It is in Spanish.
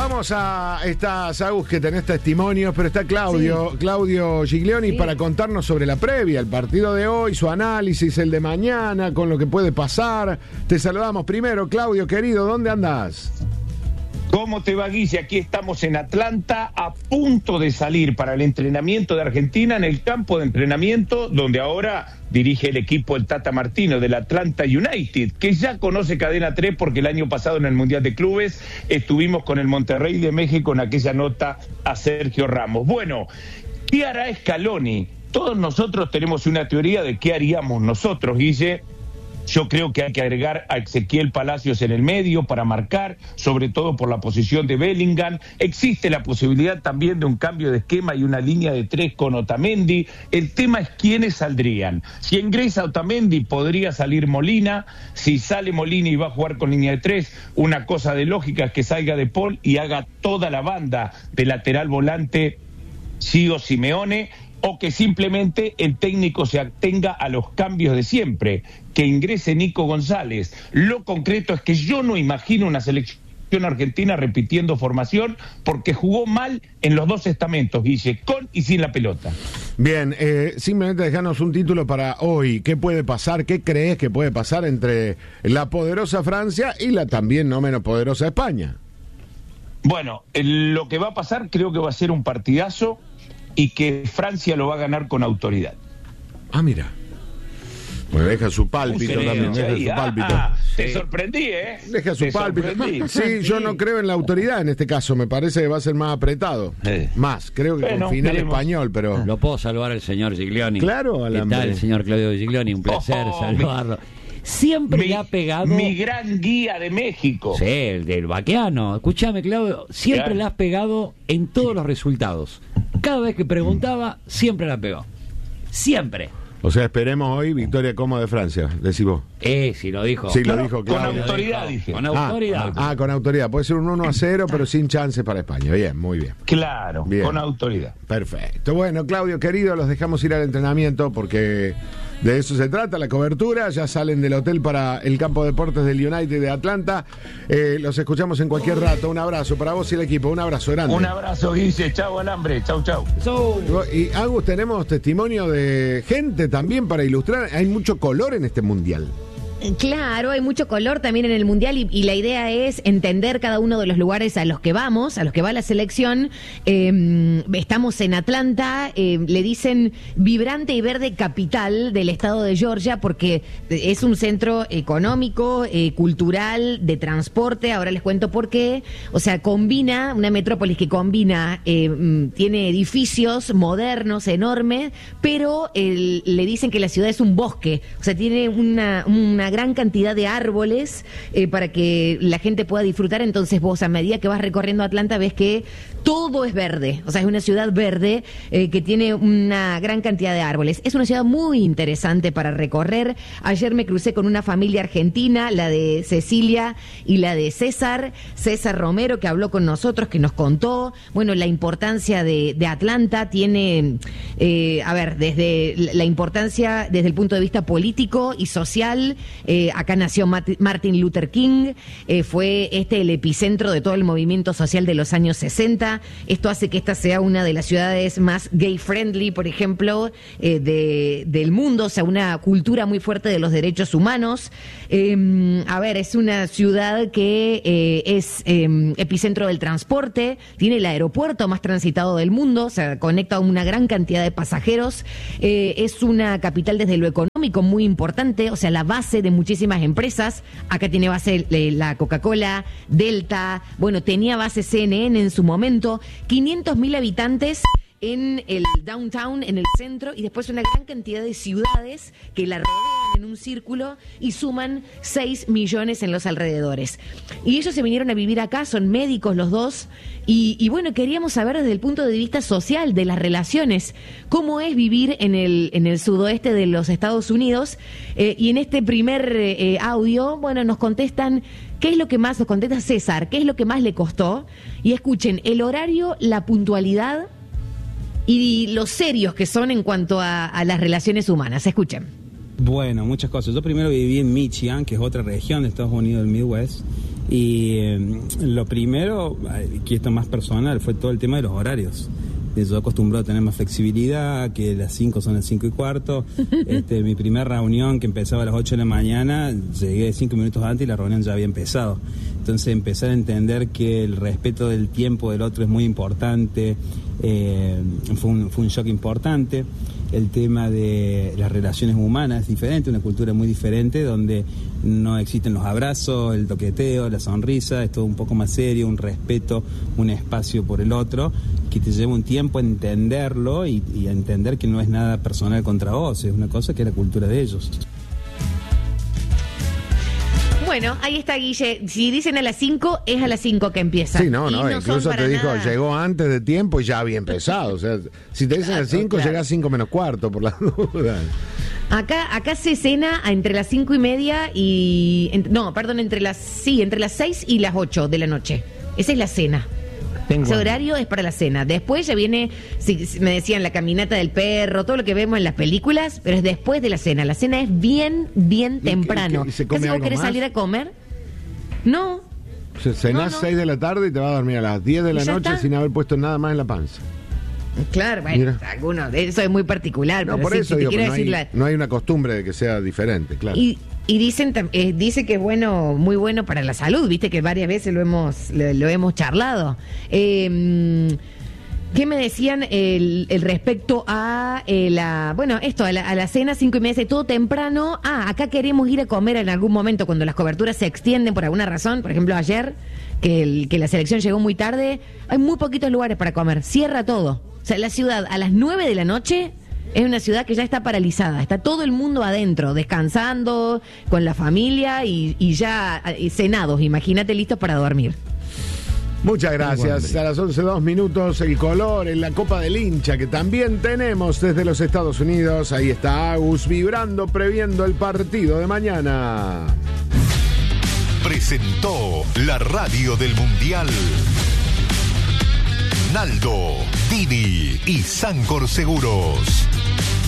vamos a estas Agus que tenés testimonios, pero está Claudio Giglioni para contarnos sobre la previa, el partido de hoy, su análisis, el de mañana, con lo que puede pasar. Te saludamos primero, Claudio, querido, ¿dónde andás? ¿Cómo te va, Guille? Aquí estamos en Atlanta, a punto de salir para el entrenamiento de Argentina en el campo de entrenamiento donde ahora dirige el equipo el Tata Martino del Atlanta United, que ya conoce Cadena 3 porque el año pasado en el Mundial de Clubes estuvimos con el Monterrey de México en aquella nota a Sergio Ramos. Bueno, ¿qué hará Scaloni? Todos nosotros tenemos una teoría de qué haríamos nosotros, Guille. Yo creo que hay que agregar a Ezequiel Palacios en el medio para marcar, sobre todo por la posición de Bellingham. Existe la posibilidad también de un cambio de esquema y una línea de 3 con Otamendi. El tema es quiénes saldrían. Si ingresa Otamendi, podría salir Molina. Si sale Molina y va a jugar con línea de 3, una cosa de lógica es que salga De Paul y haga toda la banda de lateral volante Gio Simeone, o que simplemente el técnico se atenga a los cambios de siempre, que ingrese Nico González. Lo concreto es que yo no imagino una selección argentina repitiendo formación porque jugó mal en los dos estamentos, Guille, con y sin la pelota. Bien, simplemente dejanos un título para hoy. ¿Qué puede pasar? ¿Qué crees que puede pasar entre la poderosa Francia y la también no menos poderosa España? Bueno, lo que va a pasar creo que va a ser un partidazo y que Francia lo va a ganar con autoridad. Ah, mira. Bueno, deja su pálpito también, deja su pálpito. Te sorprendí, ¿eh? Deja su pálpito. Sí, yo no creo en la autoridad en este caso, me parece que va a ser más apretado. Más, creo que con final español, pero... Lo puedo saludar al señor Giglioni. Claro, Alambre. ¿Qué tal, señor Claudio Giglioni? Un placer saludarlo. Siempre le ha pegado... Mi gran guía de México. Sí, el del Baquiano. Escúchame, Claudio, siempre le has pegado en todos los resultados. Cada vez que preguntaba, siempre la pegó. Siempre. O sea, esperemos hoy victoria cómoda de Francia, decís vos. Sí, lo dijo. Sí, lo dijo, claro. Con autoridad, dije. Con autoridad. Con autoridad. Puede ser un 1-0, pero sin chances para España. Bien, muy bien. Claro, bien. Con autoridad. Perfecto. Bueno, Claudio, querido, los dejamos ir al entrenamiento porque de eso se trata, la cobertura. Ya salen del hotel para el campo de deportes del United de Atlanta. Los escuchamos en cualquier rato. Un abrazo para vos y el equipo. Un abrazo grande. Un abrazo, Guille. Chau, Alambre. Chau. Y Agus, tenemos testimonio de gente también para ilustrar. Hay mucho color en este mundial. Claro, hay mucho color también en el Mundial y la idea es entender cada uno de los lugares a los que vamos, a los que va la selección. Estamos en Atlanta, le dicen vibrante y verde capital del estado de Georgia porque es un centro económico, cultural, de transporte. Ahora les cuento por qué. O sea, combina, una metrópolis que combina, tiene edificios modernos, enormes, pero le dicen que la ciudad es un bosque. O sea, tiene una gran cantidad de árboles para que la gente pueda disfrutar. Entonces vos, a medida que vas recorriendo Atlanta, ves que todo es verde. O sea, es una ciudad verde que tiene una gran cantidad de árboles. Es una ciudad muy interesante para recorrer. Ayer me crucé con una familia argentina, la de Cecilia y la de César Romero, que habló con nosotros, que nos contó, bueno, la importancia de Atlanta. Tiene, desde la importancia desde el punto de vista político y social. Acá nació Martin Luther King, fue el epicentro de todo el movimiento social de los años 60. Esto hace que esta sea una de las ciudades más gay-friendly, por ejemplo, del mundo, o sea, una cultura muy fuerte de los derechos humanos. Es una ciudad que es epicentro del transporte, tiene el aeropuerto más transitado del mundo, o sea, conecta a una gran cantidad de pasajeros. Es una capital desde lo económico muy importante, o sea, la base de muchísimas empresas. Acá tiene base la Coca-Cola, Delta, bueno, tenía base CNN en su momento, 500.000 habitantes en el downtown, en el centro, y después una gran cantidad de ciudades que la rodean en un círculo y suman 6 millones en los alrededores. Y ellos se vinieron a vivir acá, son médicos los dos, y bueno, queríamos saber desde el punto de vista social, de las relaciones, cómo es vivir en el sudoeste de los Estados Unidos. Y en este primer audio, bueno, nos contestan qué es lo que más, nos contesta César, qué es lo que más le costó, y escuchen, el horario, la puntualidad y los serios que son en cuanto a las relaciones humanas. Escuchen. Bueno, muchas cosas. Yo primero viví en Michigan, que es otra región de Estados Unidos, del Midwest, Y lo primero, que esto más personal, fue todo el tema de los horarios. Yo acostumbrado a tener más flexibilidad, que las 5 son las 5 y cuarto. Mi primera reunión, que empezaba a las 8 de la mañana, llegué 5 minutos antes y la reunión ya había empezado. Entonces empezar a entender que el respeto del tiempo del otro es muy importante, fue un shock importante. El tema de las relaciones humanas es diferente, una cultura muy diferente, donde no existen los abrazos, el toqueteo, la sonrisa, es todo un poco más serio, un respeto, un espacio por el otro, que te lleva un tiempo a entenderlo y a entender que no es nada personal contra vos, es una cosa que es la cultura de ellos. Bueno, ahí está, Guille. Si dicen a las 5, es a las 5 que empieza. Sí, no, incluso te dijo, nada. llegó antes de tiempo y ya había empezado. O sea, si te dicen a las 5, llegás 5 menos cuarto, por la duda. Acá se cena entre las 5 y media y... entre las 6 y las 8 de la noche. Esa es la cena. Ese horario es para la cena. Después ya viene, me decían, la caminata del perro, todo lo que vemos en las películas, pero es después de la cena. La cena es bien temprano. ¿Y se come ¿Casi vos querés más? salir a comer? No. Cenás 6 de la tarde y te vas a dormir a las 10 de la noche sin haber puesto nada más en la panza. Claro, bueno, algunos, eso es muy particular. No, pero por eso digo, no hay una costumbre de que sea diferente, claro. Y dicen, dice que es bueno, muy bueno para la salud, viste que varias veces lo hemos charlado. ¿Qué me decían el respecto a a la cena 5:30, todo temprano? Acá queremos ir a comer en algún momento cuando las coberturas se extienden por alguna razón. Por ejemplo, ayer, que la selección llegó muy tarde, hay muy poquitos lugares para comer, cierra todo. O sea, la ciudad a las 9 de la noche es una ciudad que ya está paralizada, está todo el mundo adentro, descansando con la familia y ya cenados, imagínate, listos para dormir. Muchas gracias. A las 11:02 el color en la Copa del Hincha, que también tenemos desde los Estados Unidos. Ahí está Agus vibrando, previendo el partido de mañana. Presentó la radio del Mundial Naldo, Dini y Sancor Seguros.